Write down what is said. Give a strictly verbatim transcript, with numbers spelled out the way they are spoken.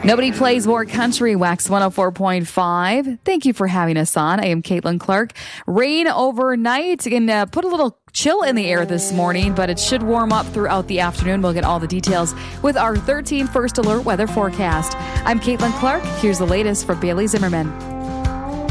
Nobody plays more country. Wax one oh four point five. Thank you for having us on. I am Caitlin Clark. Rain overnight and uh, put a little chill in the air this morning, but it should warm up throughout the afternoon. We'll get all the details with our thirteen First Alert weather forecast. I'm Caitlin Clark. Here's the latest from Bailey Zimmerman.